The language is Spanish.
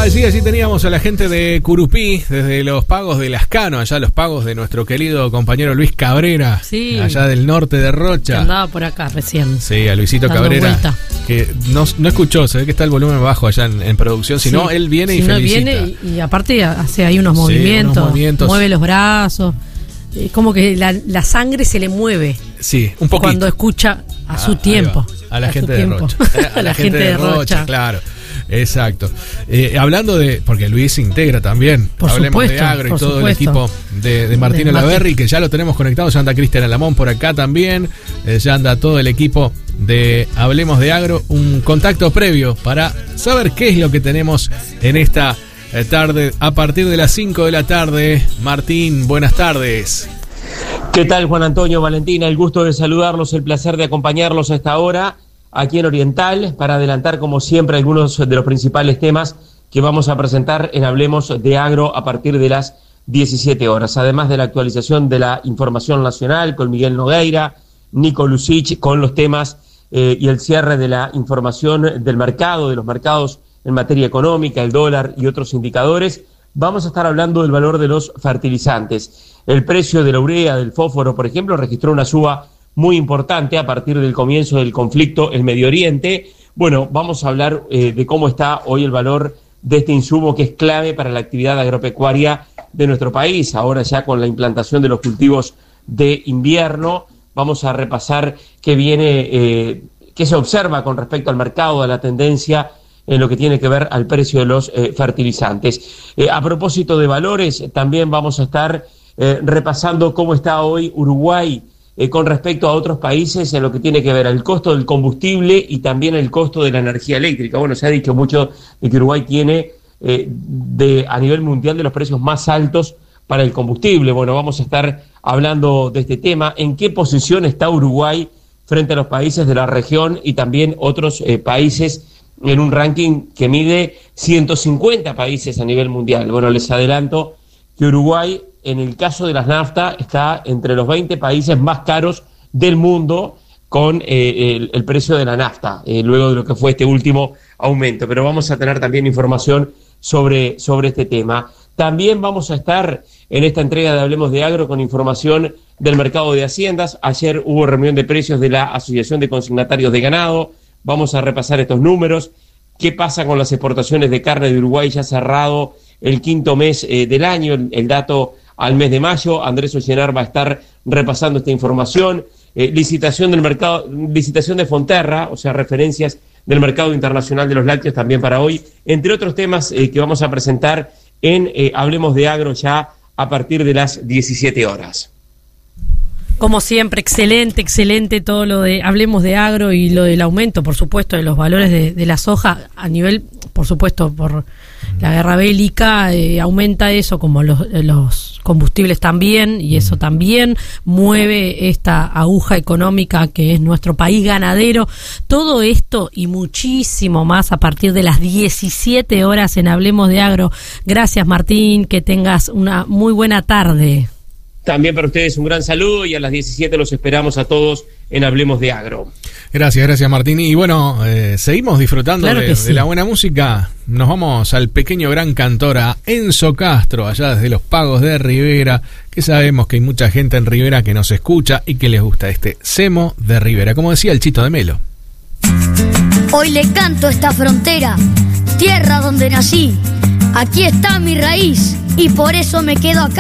Allí teníamos a la gente de Curupí, desde los pagos de Lascano, allá los pagos de nuestro querido compañero Luis Cabrera, sí, allá del norte de Rocha. Que andaba por acá recién. Sí, a Luisito dando Cabrera, vuelta. que no escuchó, se ve que está el volumen bajo allá en producción, si no, él viene y felicita. Viene y aparte hace ahí unos movimientos, mueve los brazos, como que la sangre se le mueve. Sí, un poquito. Cuando escucha a su tiempo. A la gente de Rocha. A la gente de Rocha, claro. Exacto. Hablando de, porque Luis integra también, hablemos de agro y todo el equipo de Martín Olaverri, que ya lo tenemos conectado, ya anda Cristian Alamón por acá también, ya anda todo el equipo de Hablemos de Agro, un contacto previo para saber qué es lo que tenemos en esta tarde, a partir de las 5 de la tarde. Martín, buenas tardes. ¿Qué tal, Juan Antonio, Valentina? El gusto de saludarlos, el placer de acompañarlos a esta hora aquí en Oriental, para adelantar como siempre algunos de los principales temas que vamos a presentar en Hablemos de Agro a partir de las 17 horas. Además de la actualización de la información nacional con Miguel Nogueira, Nico Lucich, con los temas y el cierre de la información del mercado, de los mercados en materia económica, el dólar y otros indicadores, vamos a estar hablando del valor de los fertilizantes. El precio de la urea, del fósforo, por ejemplo, registró una suba muy importante a partir del comienzo del conflicto en Medio Oriente. Bueno, vamos a hablar de cómo está hoy el valor de este insumo que es clave para la actividad agropecuaria de nuestro país. Ahora ya con la implantación de los cultivos de invierno, vamos a repasar qué viene, qué se observa con respecto al mercado, a la tendencia en lo que tiene que ver al precio de los fertilizantes. A propósito de valores, también vamos a estar repasando cómo está hoy Uruguay con respecto a otros países en lo que tiene que ver al costo del combustible y también el costo de la energía eléctrica. Bueno, se ha dicho mucho de que Uruguay tiene a nivel mundial de los precios más altos para el combustible. Bueno, vamos a estar hablando de este tema, en qué posición está Uruguay frente a los países de la región y también otros países en un ranking que mide 150 países a nivel mundial. Bueno, les adelanto que Uruguay, en el caso de las nafta, está entre los 20 países más caros del mundo con el precio de la nafta, luego de lo que fue este último aumento. Pero vamos a tener también información sobre este tema. También vamos a estar en esta entrega de Hablemos de Agro con información del mercado de haciendas. Ayer hubo reunión de precios de la Asociación de Consignatarios de Ganado. Vamos a repasar estos números. ¿Qué pasa con las exportaciones de carne de Uruguay ya cerrado el quinto mes del año? El dato al mes de mayo. Andrés Ollenar va a estar repasando esta información. Licitación del mercado, licitación de Fonterra, o sea, referencias del mercado internacional de los lácteos también para hoy, entre otros temas que vamos a presentar en Hablemos de Agro ya a partir de las 17 horas. Como siempre, excelente todo lo de Hablemos de Agro y lo del aumento, por supuesto, de los valores de la soja a nivel, por supuesto, por la guerra bélica, aumenta eso, como los combustibles también, y eso también mueve esta aguja económica que es nuestro país ganadero. Todo esto y muchísimo más a partir de las 17 horas en Hablemos de Agro. Gracias, Martín, que tengas una muy buena tarde. También para ustedes un gran saludo y a las 17 los esperamos a todos en Hablemos de Agro. Gracias Martín. Y bueno, seguimos disfrutando de la buena música. Nos vamos al pequeño gran cantor, a Enzo Castro, allá desde los Pagos de Rivera, que sabemos que hay mucha gente en Rivera que nos escucha y que les gusta este Semo de Rivera, como decía el Chito de Melo. Hoy le canto esta frontera, tierra donde nací. Aquí está mi raíz y por eso me quedo acá.